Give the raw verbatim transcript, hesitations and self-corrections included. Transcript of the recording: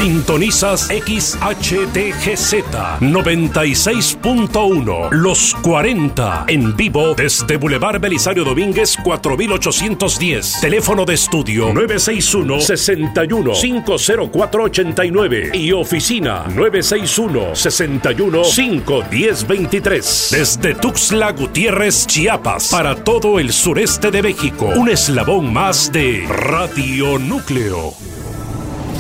Sintonizas X H T G Z noventa y seis punto uno, Los cuarenta, en vivo desde Boulevard Belisario Domínguez cuatro mil ochocientos diez. Teléfono de estudio nueve seis uno, seis uno, cinco cero cuatro ocho nueve y oficina nueve seis uno, seis uno, cinco uno cero dos tres. Desde Tuxtla Gutiérrez, Chiapas, para todo el sureste de México, un eslabón más de Radio Núcleo.